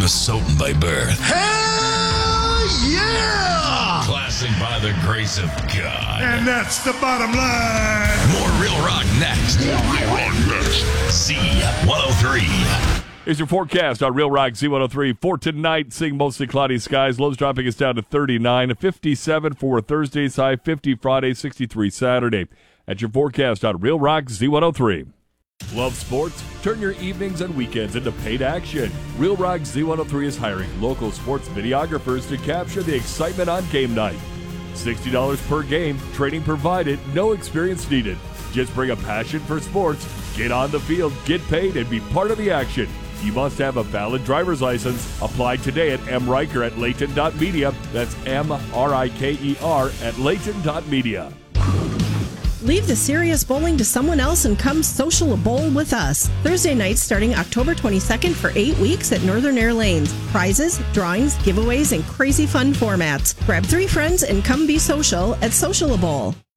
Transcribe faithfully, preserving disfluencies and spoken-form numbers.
Minnesotan by birth. Hell yeah! Classic by the grace of God. And that's the bottom line. More Real Rock next. More Real Rock next. Z one oh three. Here's your forecast on Real Rock Z one oh three. For tonight, seeing mostly cloudy skies. Lows dropping us down to thirty-nine. fifty-seven for Thursday's high. fifty Friday. sixty-three Saturday. That's your forecast on Real Rock Z one oh three. Love sports? Turn your evenings and weekends into paid action. Real Rock Z one oh three is hiring local sports videographers to capture the excitement on game night. sixty dollars per game, training provided, no experience needed. Just bring a passion for sports, get on the field, get paid, and be part of the action. You must have a valid driver's license. Apply today at M. Riker at Layton dot media. That's M R I K E R at Layton dot media. Leave the serious bowling to someone else and come social a bowl with us. Thursday nights starting October twenty-second for eight weeks at Northern Air Lanes. Prizes, drawings, giveaways, and crazy fun formats. Grab three friends and come be social at Social a Bowl.